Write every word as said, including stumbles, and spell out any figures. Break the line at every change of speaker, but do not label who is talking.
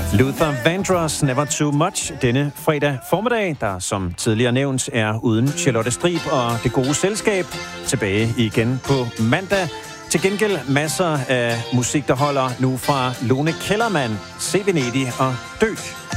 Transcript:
Luther Vandross, Never Too Much, denne fredag formiddag, der som tidligere nævnt er uden Charlotte Strib og det gode selskab. Tilbage igen på mandag. Til gengæld masser af musik, der holder nu fra Lone Kellermann, Se Venedig og Dø.